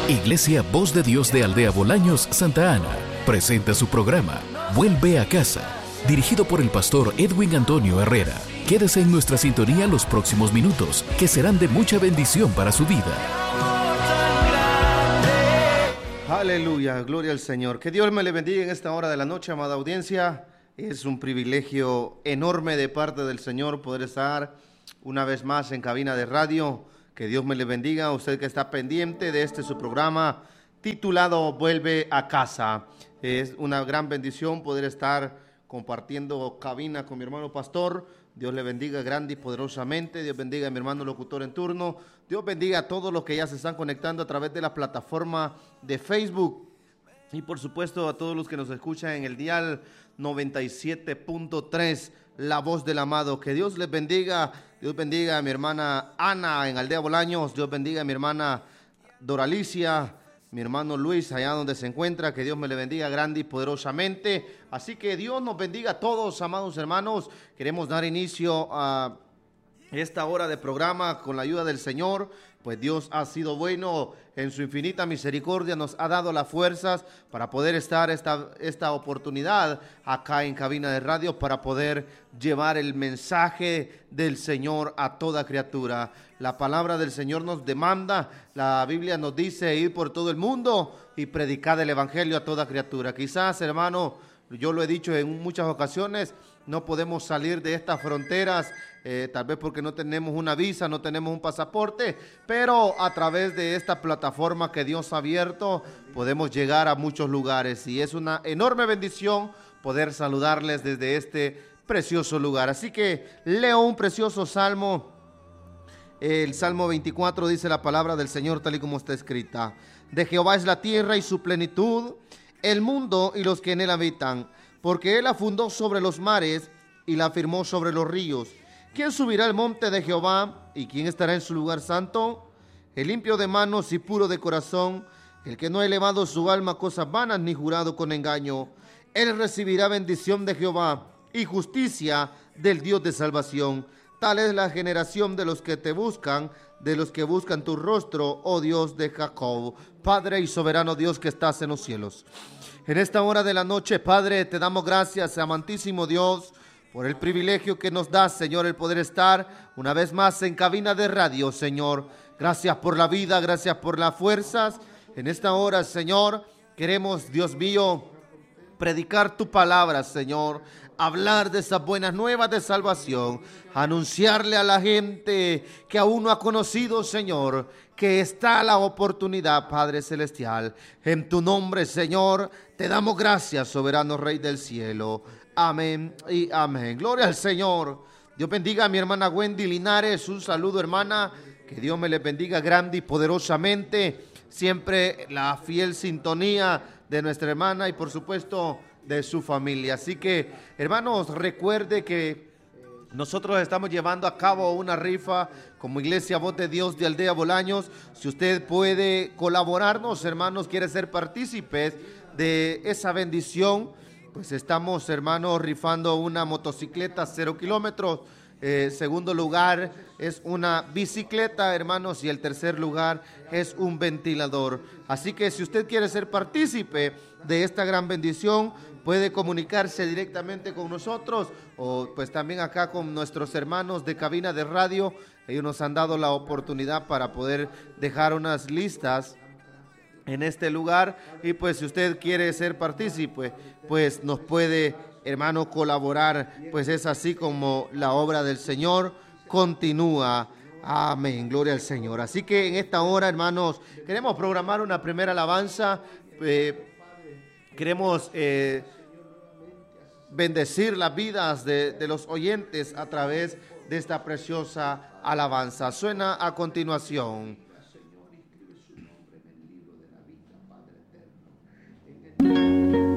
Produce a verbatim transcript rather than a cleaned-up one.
Iglesia Voz de Dios de Aldea Bolaños, Santa Ana, presenta su programa Vuelve a Casa, dirigido por el pastor Edwin Antonio Herrera. Quédese en nuestra sintonía los próximos minutos, que serán de mucha bendición para su vida. Aleluya, gloria al Señor. Que Dios me le bendiga en esta hora de la noche, amada audiencia. Es un privilegio enorme de parte del Señor poder estar una vez más en cabina de radio. Que Dios me le bendiga a usted que está pendiente de este su programa titulado Vuelve a Casa. Es una gran bendición poder estar compartiendo cabina con mi hermano pastor. Dios le bendiga grande y poderosamente. Dios bendiga a mi hermano locutor en turno. Dios bendiga a todos los que ya se están conectando a través de la plataforma de Facebook. Y por supuesto a todos los que nos escuchan en el dial noventa y siete punto tres, La Voz del Amado. Que Dios les bendiga. Dios bendiga a mi hermana Ana en Aldea Bolaños. Dios bendiga a mi hermana Doralicia, mi hermano Luis allá donde se encuentra. Que Dios me le bendiga grande y poderosamente. Así que Dios nos bendiga a todos, amados hermanos. Queremos dar inicio a esta hora de programa con la ayuda del Señor. Pues Dios ha sido bueno, en su infinita misericordia nos ha dado las fuerzas para poder estar esta, esta oportunidad acá en cabina de radio, para poder llevar el mensaje del Señor a toda criatura. La palabra del Señor nos demanda, la Biblia nos dice ir por todo el mundo y predicar el evangelio a toda criatura. Quizás, hermano, yo lo he dicho en muchas ocasiones, no podemos salir de estas fronteras, eh, tal vez porque no tenemos una visa, no tenemos un pasaporte, pero a través de esta plataforma que Dios ha abierto, podemos llegar a muchos lugares y es una enorme bendición poder saludarles desde este precioso lugar. Así que leo un precioso salmo, el Salmo veinticuatro, dice la palabra del Señor tal y como está escrita. De Jehová es la tierra y su plenitud, el mundo y los que en él habitan, porque él la fundó sobre los mares y la firmó sobre los ríos. ¿Quién subirá al monte de Jehová y quién estará en su lugar santo? El limpio de manos y puro de corazón, el que no ha elevado su alma a cosas vanas ni jurado con engaño. Él recibirá bendición de Jehová y justicia del Dios de salvación. Tal es la generación de los que te buscan, de los que buscan tu rostro, oh Dios de Jacob. Padre y soberano Dios que estás en los cielos, en esta hora de la noche, Padre, te damos gracias, amantísimo Dios, por el privilegio que nos das, Señor, el poder estar una vez más en cabina de radio, Señor. Gracias por la vida, gracias por las fuerzas. En esta hora, Señor, queremos, Dios mío, predicar tu palabra, Señor, hablar de esas buenas nuevas de salvación, anunciarle a la gente que aún no ha conocido, Señor, que está la oportunidad, Padre Celestial. En tu nombre, Señor, te damos gracias, soberano Rey del cielo. Amén y amén. Gloria al Señor. Dios bendiga a mi hermana Wendy Linares. Un saludo, hermana. Que Dios me le bendiga grande y poderosamente. Siempre la fiel sintonía de nuestra hermana y por supuesto de su familia. Así que, hermanos, recuerde que nosotros estamos llevando a cabo una rifa como Iglesia Voz de Dios de Aldea Bolaños. Si usted puede colaborarnos, hermanos, quiere ser partícipes de esa bendición, pues estamos, hermanos, rifando una motocicleta cero kilómetros. Eh, segundo lugar es una bicicleta, hermanos, y el tercer lugar es un ventilador. Así que si usted quiere ser partícipe de esta gran bendición, puede comunicarse directamente con nosotros o pues también acá con nuestros hermanos de cabina de radio. Ellos nos han dado la oportunidad para poder dejar unas listas en este lugar y pues si usted quiere ser partícipe, pues nos puede, hermano, colaborar. Pues es así como la obra del Señor continúa. Amén, gloria al Señor. Así que en esta hora, hermanos, queremos programar una primera alabanza. Eh, queremos eh, bendecir las vidas de, de los oyentes a través de esta preciosa alabanza. Suena a continuación.